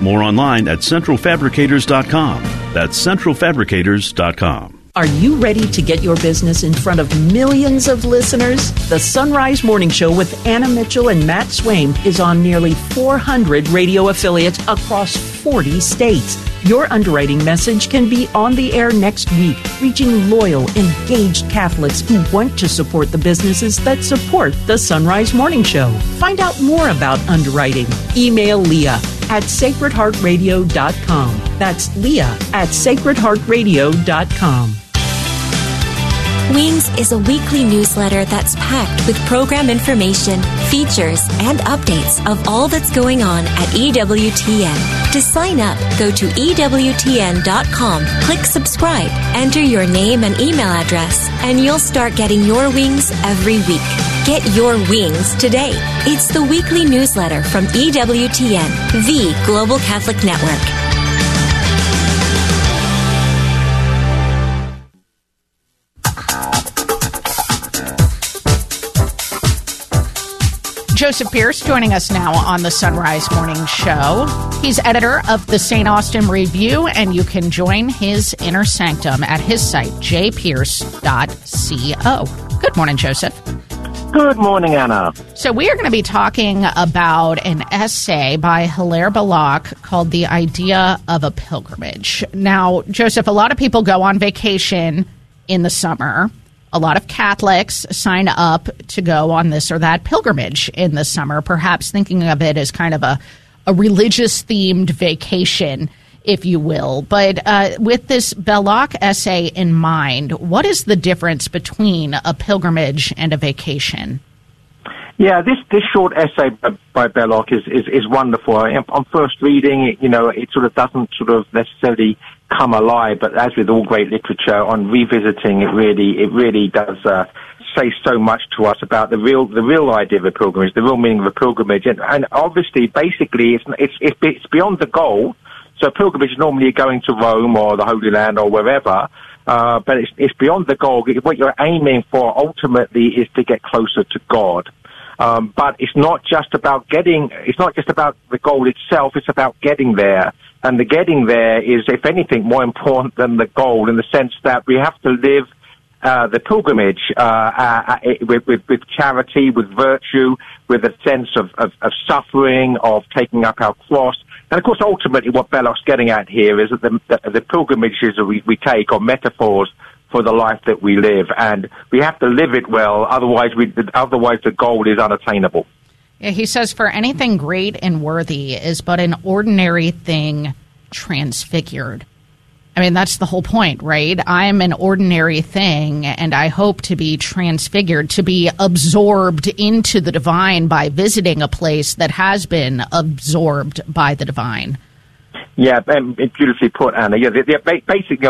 More online at centralfabricators.com. That's centralfabricators.com. Are you ready to get your business in front of millions of listeners? The Sunrise Morning Show with Anna Mitchell and Matt Swaim is on nearly 400 radio affiliates across 40 states. Your underwriting message can be on the air next week, reaching loyal, engaged Catholics who want to support the businesses that support the Sunrise Morning Show. Find out more about underwriting. Email Leah at sacredheartradio.com. That's Leah at sacredheartradio.com. Wings is a weekly newsletter that's packed with program information, features, and updates of all that's going on at EWTN. To sign up, go to EWTN.com, click subscribe, enter your name and email address, and you'll start getting your wings every week. Get your wings today. It's the weekly newsletter from EWTN, the Global Catholic Network. Joseph Pierce joining us now on the Sunrise Morning Show. He's editor of the St. Austin Review, and you can join his inner sanctum at his site, jpierce.co. Good morning, Joseph. Good morning, Anna. So we are going to be talking about an essay by Hilaire Belloc called The Idea of a Pilgrimage. Now, Joseph, a lot of people go on vacation in the summer. A lot of Catholics sign up to go on this or that pilgrimage in the summer, perhaps thinking of it as kind of a religious-themed vacation, if you will. But with this Belloc essay in mind, what is the difference between a pilgrimage and a vacation? Yeah, this short essay by Belloc is wonderful. On first reading, it sort of doesn't sort of necessarily come alive, but as with all great literature, on revisiting, it really does say so much to us about the real idea of a pilgrimage, the real meaning of a pilgrimage, and obviously, basically, it's beyond the goal. So, a pilgrimage is normally going to Rome or the Holy Land or wherever, but it's beyond the goal. What you're aiming for ultimately is to get closer to God. But it's not just about the goal itself, it's about getting there. And the getting there is, if anything, more important than the goal, in the sense that we have to live the pilgrimage with charity, with virtue, with a sense of suffering, of taking up our cross. And, of course, ultimately what Belloc's getting at here is that the pilgrimages that we take are metaphors for the life that we live, and we have to live it well, otherwise the goal is unattainable. Yeah, he says, for anything great and worthy is but an ordinary thing transfigured. I mean, that's the whole point, right? I'm an ordinary thing, and I hope to be transfigured, to be absorbed into the divine by visiting a place that has been absorbed by the divine. Yeah, beautifully put, Anna. Yeah, basically,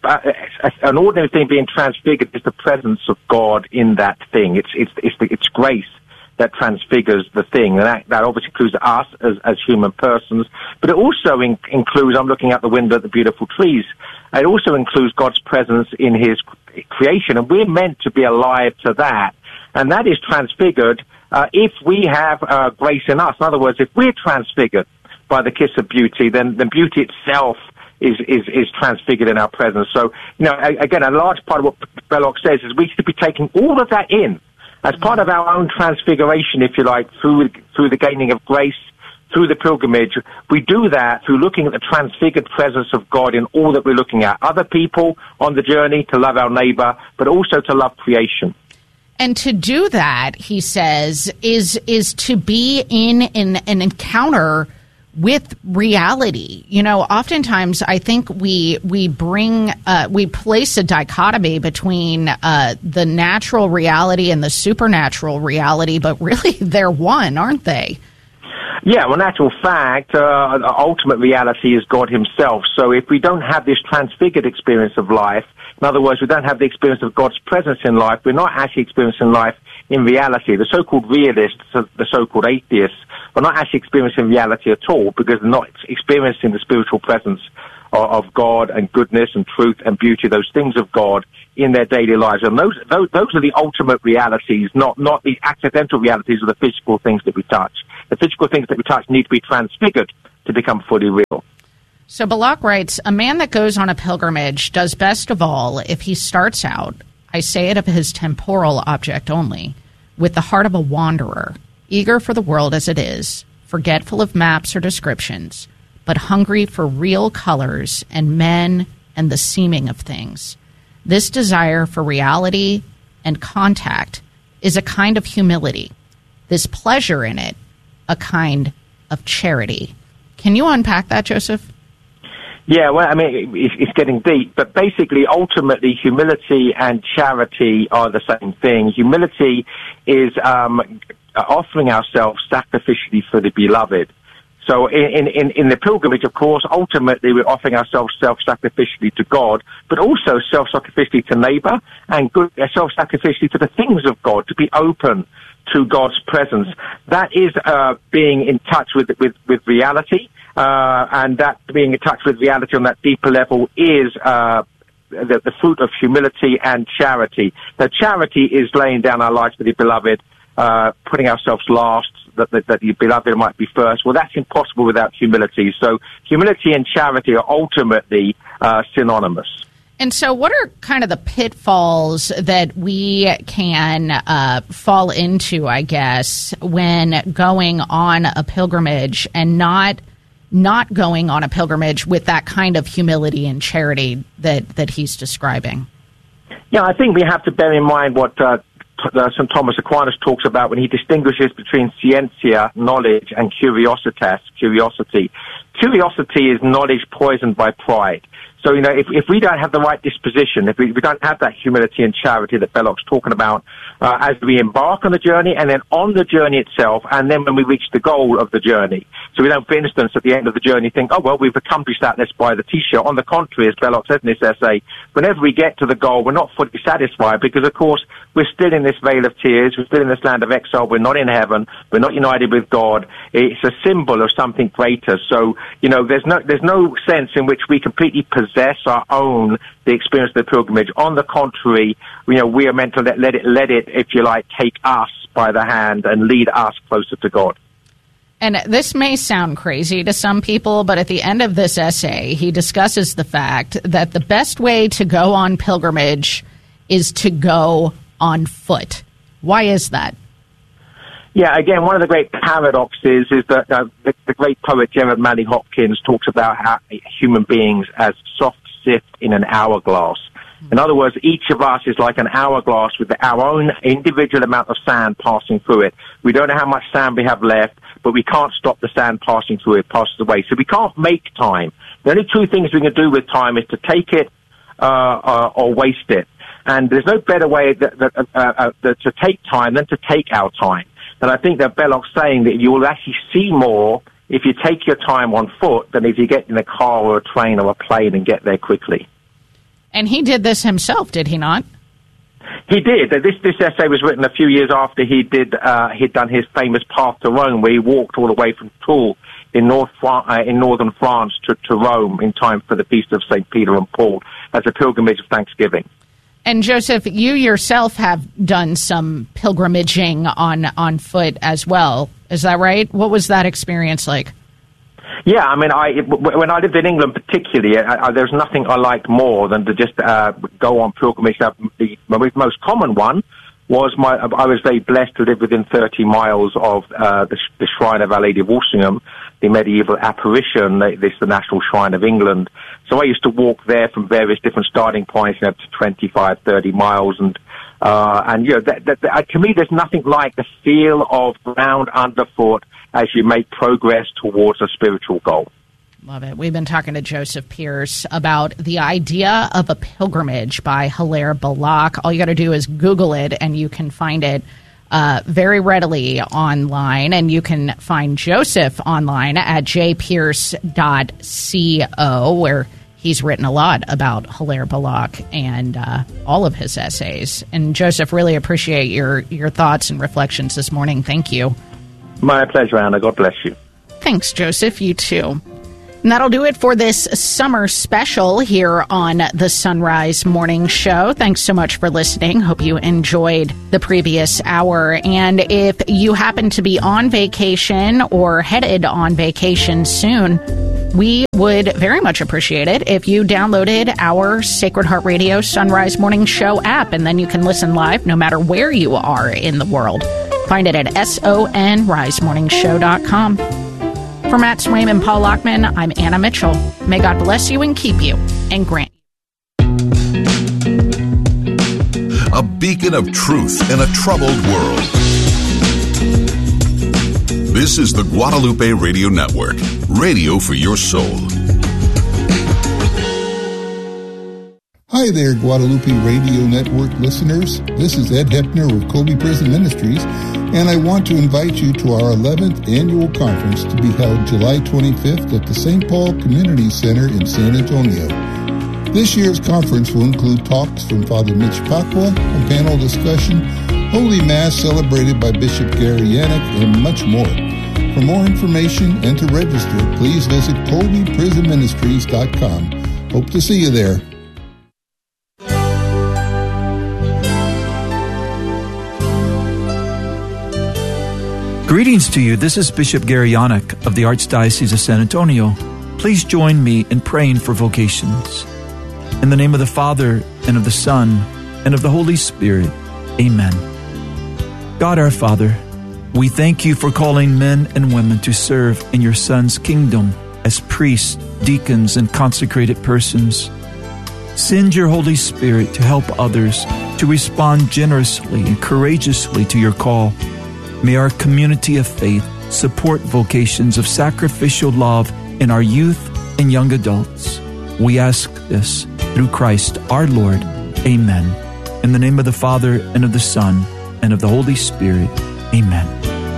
an ordinary thing being transfigured is the presence of God in that thing. It's grace that transfigures the thing, and that obviously includes us as human persons, but it also includes, I'm looking out the window at the beautiful trees, it also includes God's presence in his creation, and we're meant to be alive to that, and that is transfigured if we have grace in us. In other words, if we're transfigured by the kiss of beauty, then beauty itself is transfigured in our presence. So, again, a large part of what Belloc says is we should be taking all of that in as part of our own transfiguration, if you like, through the gaining of grace, through the pilgrimage. We do that through looking at the transfigured presence of God in all that we're looking at. Other people on the journey, to love our neighbor, but also to love creation. And to do that, he says, is to be in an encounter with reality. Oftentimes I think we place a dichotomy between the natural reality and the supernatural reality, but really they're one, aren't they? Yeah, well, natural fact, ultimate reality is God himself. So if we don't have this transfigured experience of life, in other words, we don't have the experience of God's presence in life, we're not actually experiencing life in reality. The so-called realists, the so-called atheists, are not actually experiencing reality at all, because they're not experiencing the spiritual presence of God and goodness and truth and beauty, those things of God in their daily lives. And those are the ultimate realities, not the accidental realities of the physical things that we touch. The physical things that we touch need to be transfigured to become fully real. So Balak writes, a man that goes on a pilgrimage does best of all if he starts out, I say it of his temporal object only, with the heart of a wanderer, eager for the world as it is, forgetful of maps or descriptions, but hungry for real colors and men and the seeming of things. This desire for reality and contact is a kind of humility. This pleasure in it, a kind of charity. Can you unpack that, Joseph? Yeah, well, I mean, it's getting deep, but basically, ultimately, humility and charity are the same thing. Humility is offering ourselves sacrificially for the beloved. So in the pilgrimage, of course, ultimately, we're offering ourselves self-sacrificially to God, but also self-sacrificially to neighbor and self-sacrificially to the things of God, to be open to God's presence. That is being in touch with reality. And that being in touch with reality on that deeper level is the fruit of humility and charity. Now, charity is laying down our lives for the beloved, putting ourselves last, that the beloved might be first. Well, that's impossible without humility. So humility and charity are ultimately synonymous. And so what are kind of the pitfalls that we can fall into, I guess, when going on a pilgrimage and not going on a pilgrimage with that kind of humility and charity that he's describing? Yeah, I think we have to bear in mind what St. Thomas Aquinas talks about when he distinguishes between scientia, knowledge, and curiositas, curiosity. Curiosity is knowledge poisoned by pride. So, if we don't have the right disposition, if we don't have that humility and charity that Belloc's talking about as we embark on the journey and then on the journey itself and then when we reach the goal of the journey. So we don't, for instance, at the end of the journey think, oh, well, we've accomplished that, let's buy the T-shirt. On the contrary, as Belloc says in this essay, whenever we get to the goal, we're not fully satisfied because, of course, we're still in this vale of tears, we're still in this land of exile, we're not in heaven, we're not united with God. It's a symbol of something greater. So, there's no sense in which we completely possess our own the experience of the pilgrimage. On the contrary, we are meant to let it, if you like, take us by the hand and lead us closer to God. And this may sound crazy to some people, but at the end of this essay, he discusses the fact that the best way to go on pilgrimage is to go on foot. Why is that? Yeah, again, one of the great paradoxes is that the great poet Gerard Manley Hopkins talks about how human beings as soft sift in an hourglass. In other words, each of us is like an hourglass with our own individual amount of sand passing through it. We don't know how much sand we have left, but we can't stop the sand passing through it, passes away. So we can't make time. The only two things we can do with time is to take it or waste it. And there's no better way to take time than to take our time. And I think that Belloc's saying that you will actually see more if you take your time on foot than if you get in a car or a train or a plane and get there quickly. And he did this himself, did he not? He did. This essay was written a few years after he'd done his famous Path to Rome, where he walked all the way from Tours in northern France to Rome in time for the Feast of St. Peter and Paul as a pilgrimage of thanksgiving. And Joseph, you yourself have done some pilgrimaging on foot as well. Is that right? What was that experience like? Yeah, I mean, when I lived in England particularly, there's nothing I liked more than to just go on pilgrimage. The most common one was I was very blessed to live within 30 miles of the Shrine of Our Lady of Walsingham, the medieval apparition, the National Shrine of England. So I used to walk there from various different starting points, to 25, 30 miles, and to me, there's nothing like the feel of ground underfoot as you make progress towards a spiritual goal. Love it. We've been talking to Joseph Pearce about The Idea of a Pilgrimage by Hilaire Belloc. All you got to do is Google it, and you can find it very readily online. And you can find Joseph online at jpearce.co, where he's written a lot about Hilaire Belloc and all of his essays. And Joseph, really appreciate your thoughts and reflections this morning. Thank you. My pleasure, Anna. God bless you. Thanks, Joseph. You too. And that'll do it for this summer special here on the Sunrise Morning Show. Thanks so much for listening. Hope you enjoyed the previous hour. And if you happen to be on vacation or headed on vacation soon, we would very much appreciate it if you downloaded our Sacred Heart Radio Sunrise Morning Show app, and then you can listen live no matter where you are in the world. Find it at sonrisemorningshow.com. For Matt Swaim and Paul Lockman, I'm Anna Mitchell. May God bless you and keep you and grant you. A beacon of truth in a troubled world. This is the Guadalupe Radio Network, radio for your soul. Hi there, Guadalupe Radio Network listeners. This is Ed Hepner with Kobe Prison Ministries, and I want to invite you to our 11th annual conference to be held July 25th at the St. Paul Community Center in San Antonio. This year's conference will include talks from Father Mitch Pacwa, a panel discussion, Holy Mass celebrated by Bishop Gary Yannick, and much more. For more information and to register, please visit KobePrisonMinistries.com. Hope to see you there. Greetings to you. This is Bishop Gary Yannick of the Archdiocese of San Antonio. Please join me in praying for vocations. In the name of the Father, and of the Son, and of the Holy Spirit. Amen. God our Father, we thank you for calling men and women to serve in your Son's kingdom as priests, deacons, and consecrated persons. Send your Holy Spirit to help others to respond generously and courageously to your call. May our community of faith support vocations of sacrificial love in our youth and young adults. We ask this through Christ our Lord. Amen. In the name of the Father, and of the Son, and of the Holy Spirit. Amen.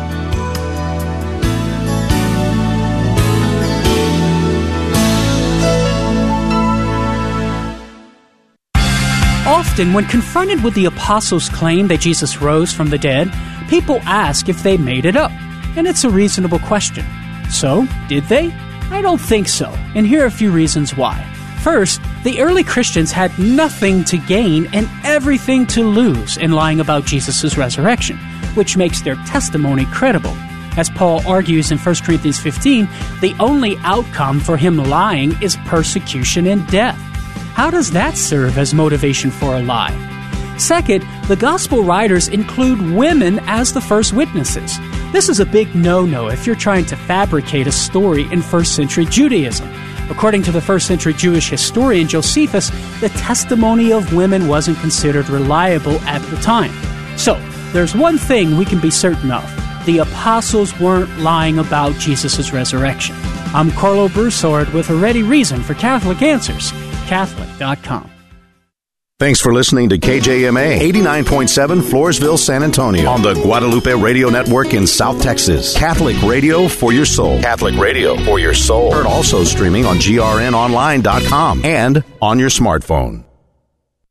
Often, when confronted with the apostles' claim that Jesus rose from the dead, people ask if they made it up. And it's a reasonable question. So, did they? I don't think so. And here are a few reasons why. First, the early Christians had nothing to gain and everything to lose in lying about Jesus' resurrection, which makes their testimony credible. As Paul argues in 1 Corinthians 15, the only outcome for him lying is persecution and death. How does that serve as motivation for a lie? Second, the gospel writers include women as the first witnesses. This is a big no-no if you're trying to fabricate a story in first century Judaism. According to the first century Jewish historian Josephus, the testimony of women wasn't considered reliable at the time. So, there's one thing we can be certain of. The apostles weren't lying about Jesus' resurrection. I'm Carlo Broussard with a ready reason for Catholic Answers. Catholic.com. Thanks for listening to KJMA 89.7 Floresville, San Antonio on the Guadalupe Radio Network in South Texas. Catholic radio for your soul. Catholic radio for your soul. Heard also streaming on grnonline.com and on your smartphone.